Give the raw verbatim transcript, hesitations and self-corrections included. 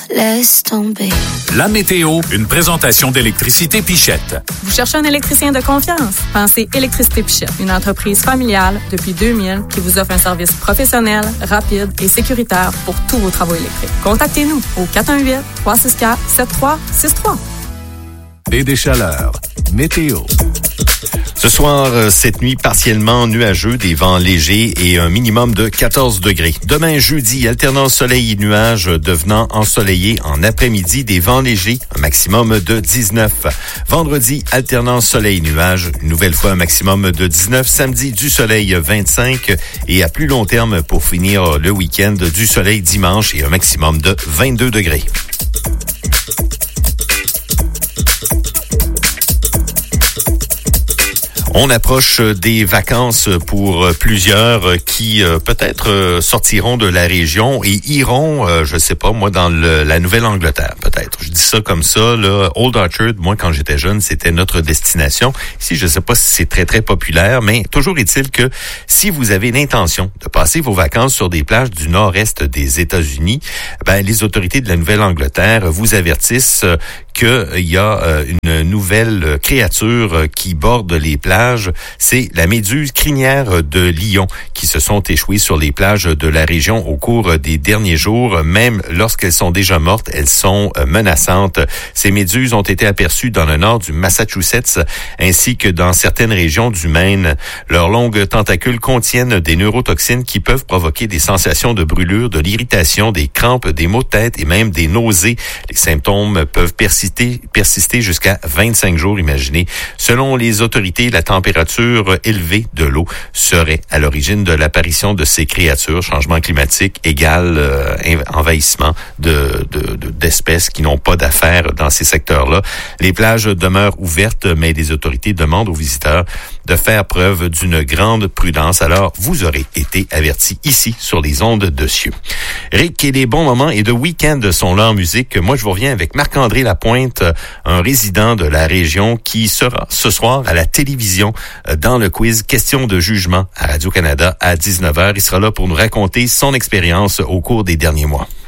laisse tomber. La météo, une présentation d'Électricité Pichette. Vous cherchez un électricien de confiance? Pensez Électricité Pichette, une entreprise familiale depuis deux mille qui vous offre un service professionnel, rapide et sécuritaire pour tous vos travaux électriques. Contactez-nous au quatre un huit, trois six quatre, sept trois six trois. Et des chaleurs. Météo. Ce soir, cette nuit, partiellement nuageux, des vents légers et un minimum de quatorze degrés. Demain, jeudi, alternance soleil et nuages devenant ensoleillé en après-midi, des vents légers, un maximum de dix-neuf. Vendredi, alternance soleil et nuages, une nouvelle fois un maximum de dix-neuf. Samedi, du soleil vingt-cinq et à plus long terme pour finir le week-end, du soleil dimanche et un maximum de vingt-deux degrés. On approche des vacances pour plusieurs qui euh, peut-être euh, sortiront de la région et iront, euh, je sais pas, moi, dans le, la Nouvelle-Angleterre, peut-être. Je dis ça comme ça, là. Old Orchard, moi, quand j'étais jeune, c'était notre destination. Ici, je sais pas si c'est très, très populaire, mais toujours est-il que si vous avez l'intention de passer vos vacances sur des plages du nord-est des États-Unis, ben, les autorités de la Nouvelle-Angleterre vous avertissent euh, qu'il y a euh, une nouvelle créature qui borde les plages. C'est la méduse crinière de Lyon qui se sont échouées sur les plages de la région au cours des derniers jours. Même lorsqu'elles sont déjà mortes, elles sont menaçantes. Ces méduses ont été aperçues dans le nord du Massachusetts ainsi que dans certaines régions du Maine. Leurs longues tentacules contiennent des neurotoxines qui peuvent provoquer des sensations de brûlure, de l'irritation, des crampes, des maux de tête et même des nausées. Les symptômes peuvent persister persister jusqu'à vingt-cinq jours, imaginez. Selon les autorités, la température élevée de l'eau serait à l'origine de l'apparition de ces créatures. Changement climatique égale euh, envahissement de, de, de, d'espèces qui n'ont pas d'affaires dans ces secteurs-là. Les plages demeurent ouvertes, mais les autorités demandent aux visiteurs de faire preuve d'une grande prudence. Alors, vous aurez été avertis ici sur les ondes de Cieux. Rick et les bons moments et de week-end sont là en musique. Moi, je vous reviens avec Marc-André Lapointe, un résident de la région qui sera ce soir à la télévision dans le quiz Question de jugement à Radio-Canada à dix-neuf heures. Il sera là pour nous raconter son expérience au cours des derniers mois.